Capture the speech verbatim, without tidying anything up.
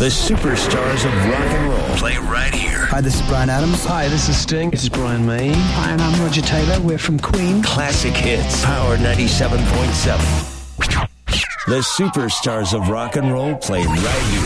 The superstars of rock and roll play right here. Hi, this is Bryan Adams. Hi, this is Sting. This is Brian May. Hi, and I'm Roger Taylor. We're from Queen. Classic hits. Power ninety-seven point seven. The superstars of rock and roll play right here.